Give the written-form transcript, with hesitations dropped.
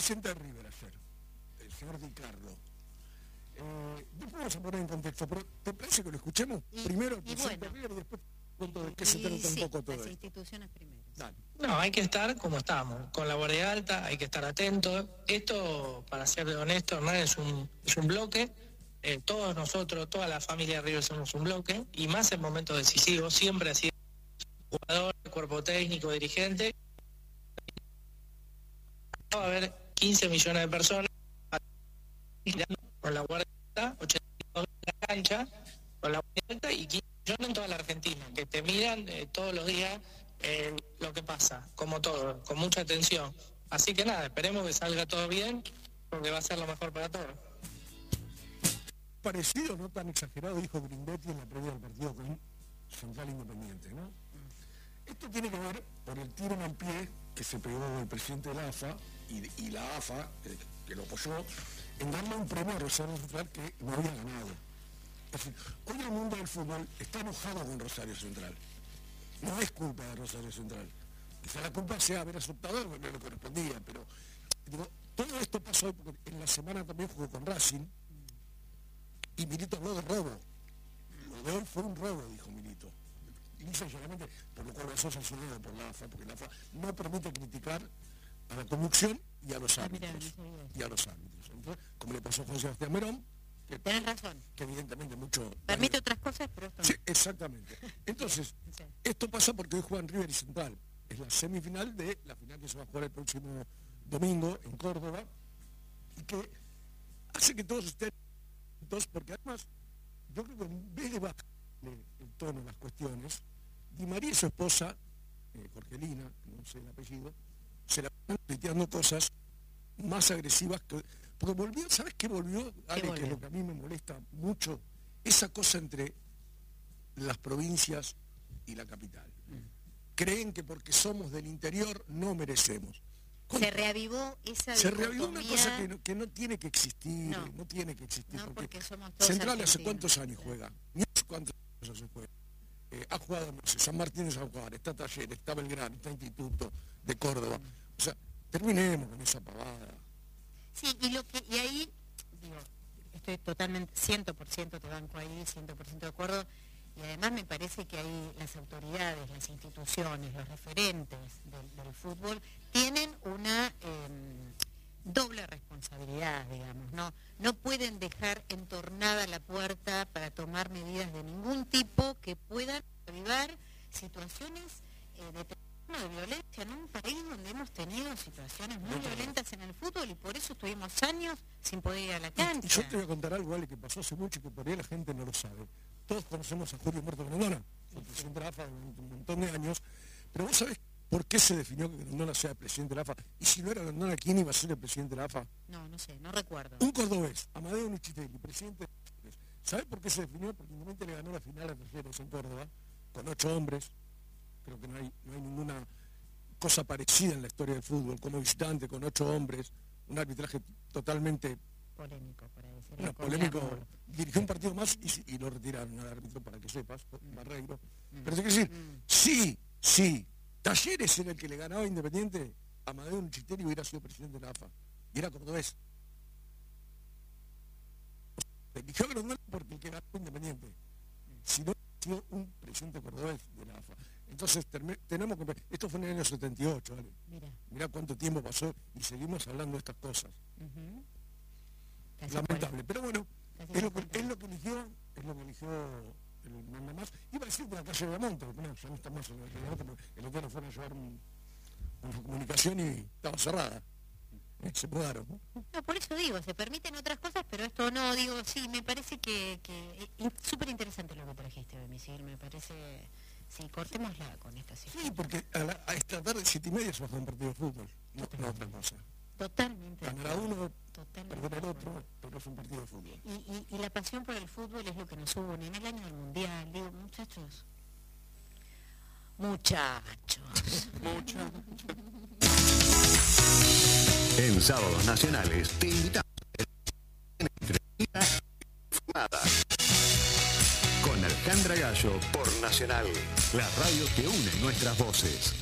presidente de River ayer, el señor Di Carlo. Después vamos a poner en contexto, pero ¿te parece que lo escuchemos? Primero el presidente de River y después cuento de qué se trata un poco todo las esto. instituciones primero. Dale. No, hay que estar como estamos, con la guardia alta, hay que estar atentos. Esto, para ser honesto, no es un bloque. Todos nosotros, toda la familia de River somos un bloque, y más en momentos decisivos, siempre ha sido jugador, cuerpo técnico, dirigente. Va a haber 15 millones de personas con la guardia alta, 82 en la cancha, con la guardia alta, y 15 millones en toda la Argentina, que te miran todos los días lo que pasa, como todo, con mucha atención. Así que nada, esperemos que salga todo bien, porque va a ser lo mejor para todos. Parecido, no tan exagerado, dijo Grindetti en la previa del partido con Central Independiente, ¿no? Esto tiene que ver por el tiro en el pie que se pegó el presidente de la AFA y la AFA, que lo apoyó, en darle un premio a Rosario Central que no había ganado. Es decir, hoy el mundo del fútbol está enojado con Rosario Central. No es culpa de Rosario Central. Quizá la culpa sea haber aceptado lo que no le correspondía, pero digo, todo esto pasó hoy porque en la semana también jugó con Racing y Milito habló de robo. Lo de hoy fue un robo, dijo Milito. Lisa y llanamente, por lo cual eso es sancionado por la AFA, porque la AFA no permite criticar a la conducción y a los árbitros. Entonces, como le pasó a Juan Sebastián Merón, que tenés razón, que evidentemente mucho permite otras cosas, pero esto no. Sí, exactamente. Entonces, Sí. esto pasa porque hoy juegan River y Central. Es la semifinal de la final que se va a jugar el próximo domingo en Córdoba, y que hace que todos estén atentos, porque además yo creo que en vez de bajarle el tono a las cuestiones, Di María y su esposa, Jorgelina, no sé el apellido, se la van planteando cosas más agresivas que... Porque volvió, ¿sabes qué volvió? Ale, que es lo que a mí me molesta mucho, esa cosa entre las provincias y la capital. Creen que porque somos del interior no merecemos. Se reavivó esa Se reavivó una cosa que no tiene que existir, no tiene que existir. No, porque somos todos Central hace argentinos. cuántos años juega, ni hace cuántos años se juega. Ha jugado, no sé, San Martín de San Juan, está Talleres, está Belgrano, está Instituto de Córdoba. O sea, terminemos con esa pavada. Sí, y ahí, digo, estoy totalmente, 100% te banco ahí, 100% de acuerdo, y además me parece que ahí las autoridades, las instituciones, los referentes del fútbol tienen una doble responsabilidad, digamos, no pueden dejar entornada la puerta para tomar medidas de ningún tipo que puedan avivar situaciones de violencia en un país donde hemos tenido situaciones muy violentas en el fútbol y por eso estuvimos años sin poder ir a la cancha. Y yo te voy a contar algo, Ale, que pasó hace mucho y que por ahí la gente no lo sabe. Todos conocemos a Julio Humberto Grondona, fue presidente de la AFA durante un montón de años, pero vos sabés por qué se definió que Grondona sea presidente de la AFA, y si no era Grondona, ¿quién iba a ser el presidente de la AFA? No sé, no recuerdo. Un cordobés, Amadeo Nichitelli, presidente de Talleres. ¿Sabés por qué se definió? Porque Independiente le ganó la final a Talleres en Córdoba, con 8 hombres. Creo que no hay ninguna cosa parecida en la historia del fútbol, como visitante, con 8 hombres, un arbitraje totalmente polémico, para decirlo. Polémico. Dirigió un partido más y lo retiraron al árbitro, para que sepas, Barreiro. Pero te quiero decir, sí, Talleres era el que le ganaba a Independiente, Amadeo Nichitelli hubiera sido presidente de la AFA, y era cordobés. Eligió a Grondona porque el que ganó Independiente, si no sido un presidente cordobés de la AFA. Entonces tenemos que... Esto fue en el año 78, ¿vale? Mirá cuánto tiempo pasó y seguimos hablando de estas cosas. Lamentable, pero bueno, es lo que eligió el manda más. Iba a decir de la calle de Monte, porque no, ya no está más en la calle de Monte, porque el otro fueron a llevar una comunicación y estaba cerrada. Se mudaron. No, por eso digo, se permiten otras cosas, pero esto no, digo, sí, me parece que es súper interesante lo que trajiste hoy, Misil, me parece, sí, cortémosla con esta situación. Sí, porque a esta tarde, 7:30, se va a jugar un partido de fútbol, no otra cosa. Totalmente. Ganará uno, perderá el otro, pero es un partido de fútbol. Y la pasión por el fútbol es lo que nos une. En el año del Mundial, digo, muchachos. En Sábados Nacionales te invitamos a entrevista informada con Alejandra Gallo por Nacional, la radio que une nuestras voces.